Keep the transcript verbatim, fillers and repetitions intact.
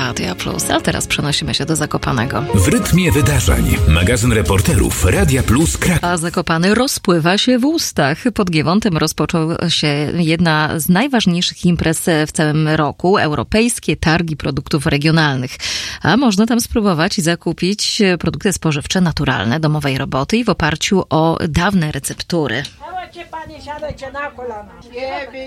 Radia Plus. A teraz przenosimy się do Zakopanego. W rytmie wydarzeń. Magazyn reporterów Radia Plus Kraków. A Zakopany rozpływa się w ustach. Pod Giewątem rozpoczął się jedna z najważniejszych imprez w całym roku. Europejskie targi produktów regionalnych. A można tam spróbować i zakupić produkty spożywcze naturalne, domowej roboty i w oparciu o dawne receptury. Dawajcie panie, siadajcie na kolana.